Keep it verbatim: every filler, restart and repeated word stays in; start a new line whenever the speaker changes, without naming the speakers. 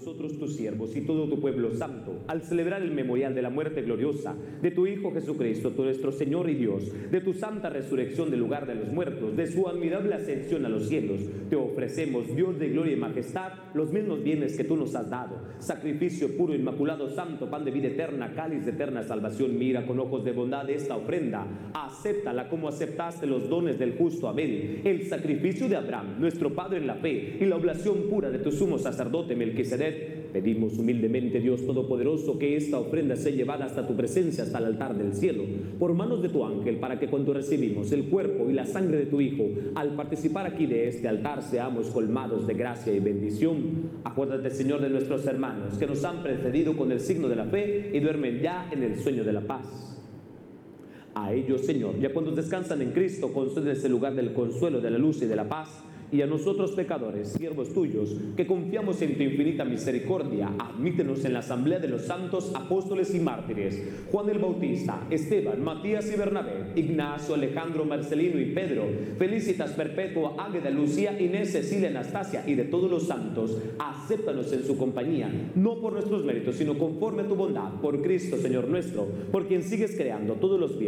nosotros tus siervos y todo tu pueblo santo, al celebrar el memorial de la muerte gloriosa de tu Hijo Jesucristo, tu nuestro Señor y Dios, de tu santa resurrección del lugar de los muertos, de su admirable ascensión a los cielos, te ofrecemos, Dios de gloria y majestad, los mismos bienes que tú nos has dado, sacrificio puro, inmaculado, santo, pan de vida eterna, cáliz de eterna salvación. Mira con ojos de bondad esta ofrenda, acéptala como aceptaste los dones del justo Abel, el sacrificio de Abraham, nuestro Padre en la fe, y la oblación pura de tu sumo sacerdote Melquisedec. Pedimos humildemente, Dios Todopoderoso, que esta ofrenda sea llevada hasta tu presencia, hasta el altar del cielo, por manos de tu ángel, para que cuando recibimos el cuerpo y la sangre de tu Hijo, al participar aquí de este altar, seamos colmados de gracia y bendición. Acuérdate, Señor, de nuestros hermanos que nos han precedido con el signo de la fe y duermen ya en el sueño de la paz. A ellos, Señor, ya cuando descansan en Cristo, concédeles el lugar del consuelo, de la luz y de la paz. Y a nosotros pecadores, siervos tuyos, que confiamos en tu infinita misericordia, admítenos en la asamblea de los santos apóstoles y mártires, Juan el Bautista, Esteban, Matías y Bernabé, Ignacio, Alejandro, Marcelino y Pedro, Felicitas, Perpetua, Águeda, Lucía, Inés, Cecilia, Anastasia y de todos los santos. Acéptanos en su compañía, no por nuestros méritos, sino conforme a tu bondad, por Cristo, Señor nuestro, por quien sigues creando todos los bienes